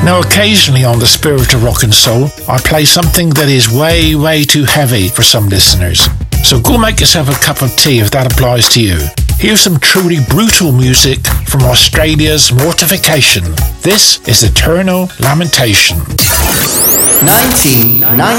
Now, occasionally on The Spirit of Rock and Soul, I play something that is way, way too heavy for some listeners. So go make yourself a cup of tea if that applies to you. Here's some truly brutal music from Australia's Mortification. This is Eternal Lamentation. 1990.